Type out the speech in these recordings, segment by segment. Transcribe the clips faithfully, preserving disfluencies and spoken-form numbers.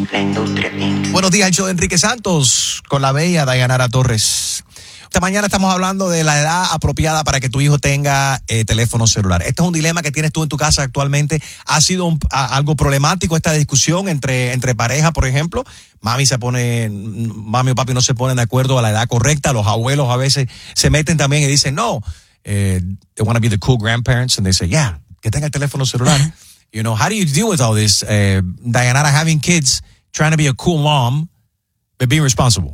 La Industria Inc. Buenos días, el show de Enrique Santos con la bella Dayanara Torres. Esta mañana estamos hablando de la edad apropiada para que tu hijo tenga eh, teléfono celular. Este es un dilema que tienes tú en tu casa actualmente. ¿Ha sido un, a, algo problemático esta discusión entre, entre pareja, por ejemplo? Mami se pone, mami o papi no se ponen de acuerdo a la edad correcta. Los abuelos a veces se meten también y dicen, no, eh, they want to be the cool grandparents. And they say, yeah, que tenga el teléfono celular. You know, how do you deal with all this? Uh, Dayanara having kids, trying to be a cool mom, but being responsible.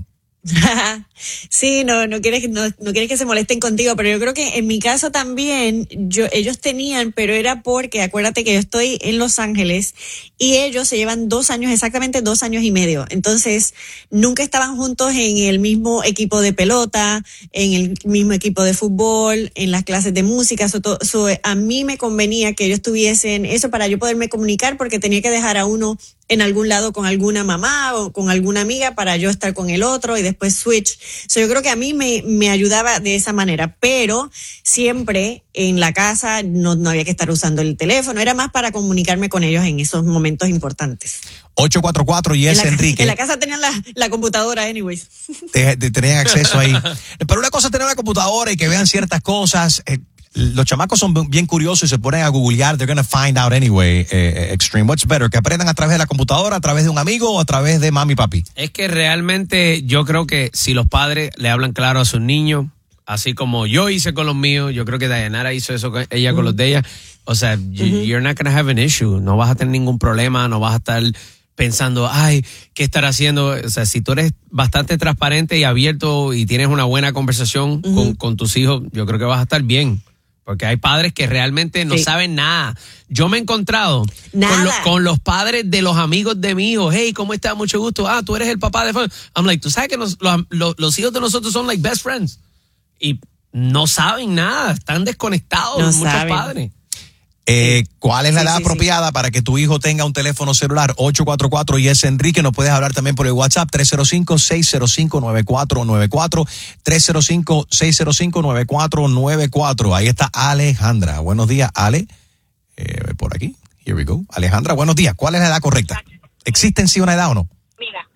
Sí, no, no quieres, no, no quieres que se molesten contigo, pero yo creo que en mi caso también, yo, ellos tenían, pero era porque, acuérdate que yo estoy en Los Ángeles y ellos se llevan dos años, exactamente dos años y medio. Entonces, nunca estaban juntos en el mismo equipo de pelota, en el mismo equipo de fútbol, en las clases de música. So, to, so, a mí me convenía que ellos tuviesen eso para yo poderme comunicar, porque tenía que dejar a uno en algún lado con alguna mamá o con alguna amiga para yo estar con el otro y después switch. So, yo creo que a mí me, me ayudaba de esa manera, pero siempre en la casa no, no había que estar usando el teléfono, era más para comunicarme con ellos en esos momentos importantes. ocho cuatro cuatro y es en la, Enrique. En la casa tenían la, la computadora, anyways. Te, te, tenían acceso ahí. Pero una cosa es tener una computadora y que vean ciertas cosas. Eh, Los chamacos son bien curiosos y se ponen a googlear. They're going to find out anyway, eh, Extreme. What's better? ¿Que aprendan a través de la computadora, a través de un amigo o a través de mami y papi? Es que realmente yo creo que si los padres le hablan claro a sus niños, así como yo hice con los míos, yo creo que Dayanara hizo eso con ella mm. con los de ella. O sea, mm-hmm. you, you're not going to have an issue. No vas a tener ningún problema, no vas a estar pensando, ay, ¿qué estar haciendo? O sea, si tú eres bastante transparente y abierto y tienes una buena conversación mm-hmm. con, con tus hijos, yo creo que vas a estar bien. Porque hay padres que realmente no sí. saben nada. Yo me he encontrado con, lo, con los padres de los amigos de mi hijo. Hey, ¿cómo estás? Mucho gusto. Ah, tú eres el papá de... I'm like, tú sabes que los, los, los, los hijos de nosotros son like best friends. Y no saben nada. Están desconectados no muchos saben. padres. Eh, ¿Cuál es la sí, edad sí, apropiada sí. para que tu hijo tenga un teléfono celular? ocho cuatro cuatro y es Enrique. Nos puedes hablar también por el WhatsApp tres cero cinco, seis cero cinco, nueve cuatro nueve cuatro, tres cero cinco, seis cero cinco, nueve cuatro nueve cuatro. Ahí está Alejandra. Buenos días, Ale. Eh, por aquí. Here we go. Alejandra, buenos días. ¿Cuál es la edad correcta? ¿Existe en sí una edad o no? Mira,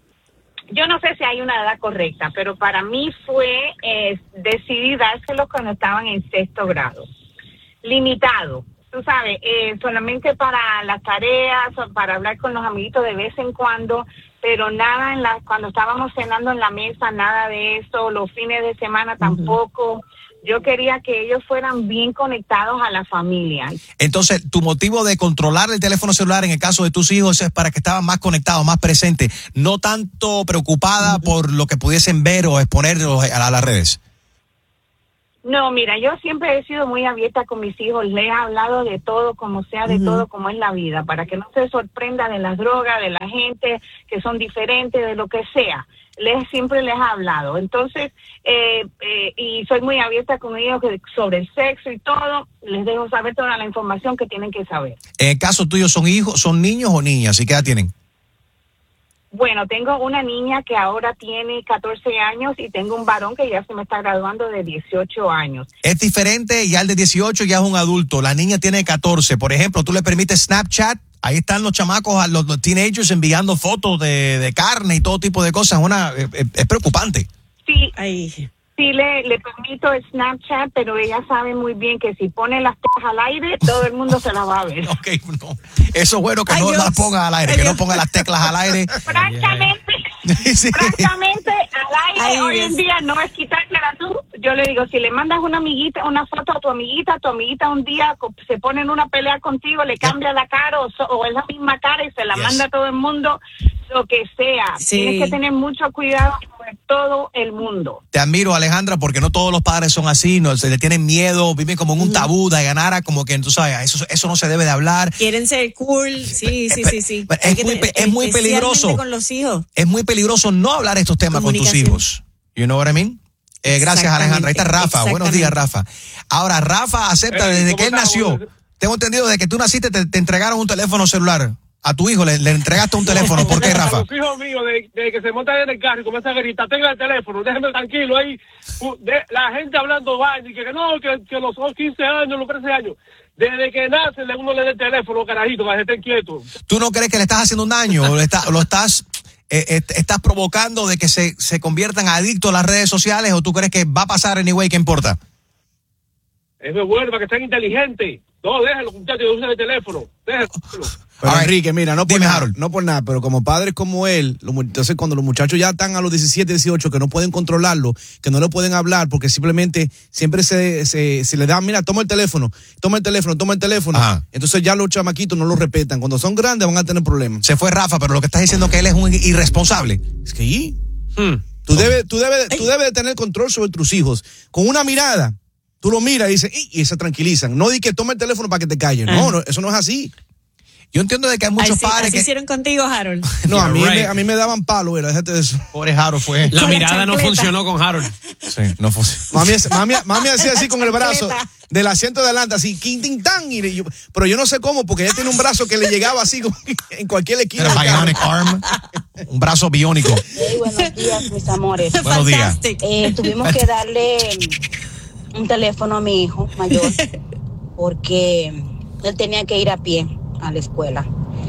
yo no sé si hay una edad correcta, pero para mí fue eh, decidí dárselo cuando estaban en sexto grado. Limitado. Tú sabes, eh, solamente para las tareas, para hablar con los amiguitos de vez en cuando, pero nada en la, cuando estábamos cenando en la mesa, nada de eso, los fines de semana tampoco. Uh-huh. Yo quería que ellos fueran bien conectados a la familia. Entonces, tu motivo de controlar el teléfono celular en el caso de tus hijos es para que estaban más conectados, más presentes, no tanto preocupada uh-huh. por lo que pudiesen ver o exponerlos a, a las redes. No, mira, yo siempre he sido muy abierta con mis hijos, les he hablado de todo, como sea, de uh-huh. todo, como es la vida, para que no se sorprenda de las drogas, de la gente que son diferentes, de lo que sea. Les siempre les he hablado. Entonces, eh, eh, y soy muy abierta con ellos sobre el sexo y todo, les dejo saber toda la información que tienen que saber. En el caso tuyo, ¿son hijos, son niños o niñas? ¿Y qué edad tienen? Bueno, tengo una niña que ahora tiene catorce años y tengo un varón que ya se me está graduando de dieciocho años. Es diferente, ya el de dieciocho ya es un adulto, la niña tiene catorce. Por ejemplo, tú le permites Snapchat, ahí están los chamacos, los, los teenagers enviando fotos de, de carne y todo tipo de cosas. Una Es, es preocupante. Sí, Ay. sí le, le permito el Snapchat, pero ella sabe muy bien que si pone las teclas al aire, todo el mundo se las va a ver. Ok, no. Eso es bueno que Ay, no Dios. las ponga al aire, Ay, que Dios. no ponga las teclas al aire. Francamente, Sí. francamente, al aire Ay, hoy Dios. en día no es quitártela tú. Yo le digo, si le mandas una amiguita, una foto a tu amiguita, tu amiguita un día co- se pone en una pelea contigo, le cambia la cara o, so- o es la misma cara y se la Yes. manda a todo el mundo, lo que sea. Sí. Tienes que tener mucho cuidado con todo el mundo. Te admiro, Alejandra, porque no todos los padres son así, no se le tienen miedo, viven como en un tabú de ganar, como que tú sabes, eso, eso no se debe de hablar. Quieren ser cool, sí, sí, sí, sí. Pero Hay es que muy tener- pe- es muy especialmente peligroso. con los hijos. Es muy peligroso no hablar estos temas con tus Comunicación. hijos. You know what I mean? Eh, gracias, Exactamente, Alejandra. Ahí está Rafa. Buenos días, Rafa. Ahora, Rafa acepta Hey, desde ¿cómo que él estás? nació. Buenos- Tengo entendido desde que tú naciste te, te entregaron un teléfono celular. A tu hijo le, le entregaste un teléfono. ¿Por qué, A Rafa? los hijos míos, de, de que se montan en el carro y comienzan a gritar, tenga el teléfono, déjeme tranquilo ahí. Uh, de, la gente hablando vaina y que, que no, que, que los quince años, los trece años. Desde que nace, uno le da el teléfono, carajito, para que estén quietos. ¿Tú no crees que le estás haciendo un daño o le está- lo estás eh, eh, estás provocando de que se, se conviertan adictos a las redes sociales o tú crees que va a pasar anyway, qué importa? Eso es bueno, para que sean inteligentes. No, déjenlo, muchachos, usen el teléfono. Déjenlo. Pero All right. Enrique, mira, no por Dime, nada, Harold. no por nada, pero como padres como él, los mu- entonces cuando los muchachos ya están a los diecisiete, dieciocho, que no pueden controlarlo, que no le pueden hablar, porque simplemente siempre se, se, se le da, mira, toma el teléfono, toma el teléfono, toma el teléfono. Ajá. Entonces ya los chamaquitos no lo respetan. Cuando son grandes van a tener problemas. Se fue Rafa, pero lo que estás diciendo es que él es un irresponsable. Es que ahí, Hmm. tú debes, tú debes, tú debes de tener control sobre tus hijos. Con una mirada, tú lo miras y dices, y, y se tranquilizan. No di que toma el teléfono para que te calles. No, no, eso no es así. Yo entiendo de que hay muchos Así, padres así que... hicieron contigo, Harold. No, a You're mí, right. me, a mí me daban palo, era, déjate de eso. Pobre Harold fue... La Con la mirada no chancleta. funcionó con Harold. Sí, no fue... Mami, mami, mami hacía así con el brazo Chancleta. del asiento de adelante, así, quin, tin, tan, y yo- pero yo no sé cómo, porque ella tiene un brazo que le llegaba así como en cualquier esquina. Era del carro. bionic arm, un brazo biónico. Hey, buenos días, mis amores. Buenos días. Fantastic. Eh, tuvimos que darle un teléfono a mi hijo mayor porque él tenía que ir a pie a la escuela.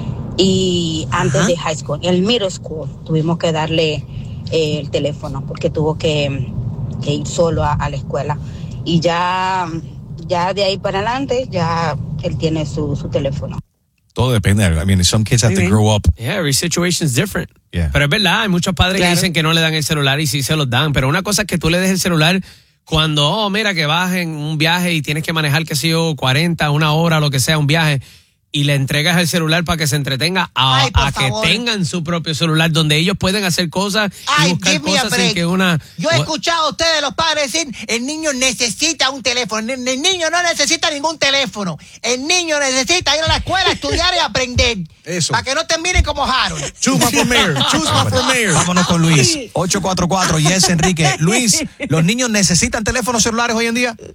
Y antes Ajá. de high school, el middle school, tuvimos que darle eh, el teléfono porque tuvo que, que ir solo a, a la escuela. Y ya, ya de ahí para adelante, ya él tiene su, su teléfono. Todo depende. I mean, some kids have to Muy bien. grow up. Yeah, every situation is different. Yeah. Pero es verdad, hay muchos padres Claro. que dicen que no le dan el celular y sí se los dan. Pero una cosa es que tú le des el celular cuando, oh, mira, que vas en un viaje y tienes que manejar, qué sé yo, cuarenta, una hora, lo que sea, un viaje, y le entregas el celular para que se entretenga a, Ay, por a que favor. tengan su propio celular donde ellos pueden hacer cosas y Ay, buscar give me a cosas sin break. que una... Yo he escuchado a ustedes, los padres, decir, el niño necesita un teléfono. El, el niño no necesita ningún teléfono. El niño necesita ir a la escuela, estudiar y aprender. Eso. Para que no te miren como Harold. Chusma for mayor, chusma for mayor. Vámonos con Luis. ocho cuatro cuatro, yes, Enrique. Luis, ¿los niños necesitan teléfonos celulares hoy en día?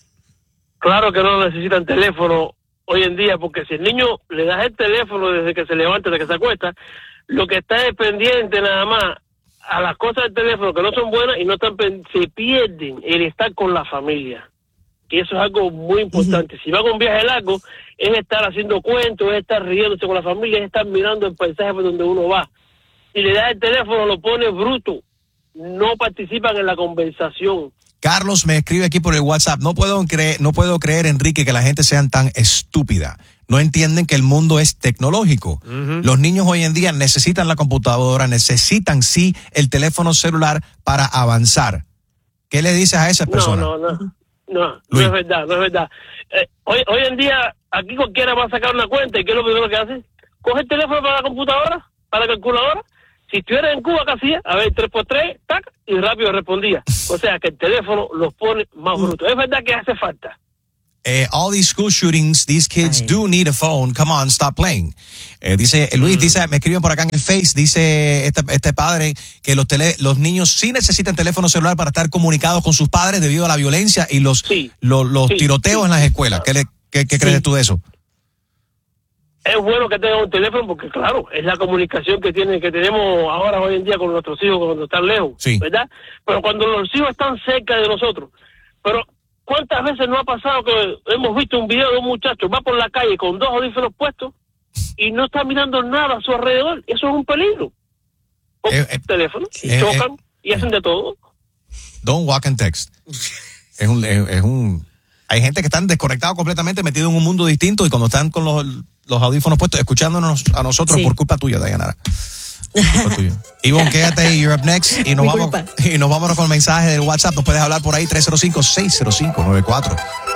Claro que no necesitan teléfono hoy en día, porque si el niño le das el teléfono desde que se levanta, desde que se acuesta, lo que está es pendiente nada más a las cosas del teléfono que no son buenas y no están pen- se pierden el estar con la familia. Y eso es algo muy importante. Si van a un viaje largo, es estar haciendo cuentos, es estar riéndose con la familia, es estar mirando el paisaje por donde uno va. Si le das el teléfono, lo pone bruto. No participan en la conversación. Carlos me escribe aquí por el WhatsApp. No puedo creer, no puedo creer, Enrique, que la gente sea tan estúpida. No entienden que el mundo es tecnológico. Los niños hoy en día necesitan la computadora, necesitan sí el teléfono celular para avanzar. ¿Qué le dices a esas No, personas? no, no. No, no Luis. es verdad, no es verdad. Eh, hoy, hoy en día, aquí cualquiera va a sacar una cuenta y ¿qué es lo primero que hace? Coge el teléfono para la computadora, para la calculadora. Si estuvieras en Cuba, ¿qué hacía? A ver, tres por tres, tac, y rápido respondía. O sea, que el teléfono los pone más brutos. Es verdad que hace falta. Eh, all these school shootings, these kids Ay. do need a phone. Come on, stop playing. Eh, dice Luis, dice, me escriben por acá en el Face, dice este, este padre que los tele, los niños sí necesitan teléfono celular para estar comunicados con sus padres debido a la violencia y los Sí. los, los Sí. tiroteos Sí. en las escuelas. ¿Qué, le, qué, qué Sí. crees tú de eso? Es bueno que tengan un teléfono porque, claro, es la comunicación que tiene, que tenemos ahora hoy en día con nuestros hijos cuando están lejos, Sí. ¿verdad? Pero cuando los hijos están cerca de nosotros. Pero, ¿cuántas veces no ha pasado que hemos visto un video de un muchacho, va por la calle con dos audífonos puestos y no está mirando nada a su alrededor? Eso es un peligro. Con Eh, eh, teléfono, y eh, chocan eh, y hacen de todo. Don't walk and text. Es un, es, es un, hay gente que están desconectados completamente, metidos en un mundo distinto y cuando están con los, los audífonos puestos, escuchándonos a nosotros Sí. por culpa tuya, Dayanara. Por culpa tuya. Ivonne, quédate ahí, you're up next. Y nos Mi vamos, culpa. y nos vámonos con el mensaje del WhatsApp. Nos puedes hablar por ahí, tres cero cinco, seis cero cinco, nueve cuatro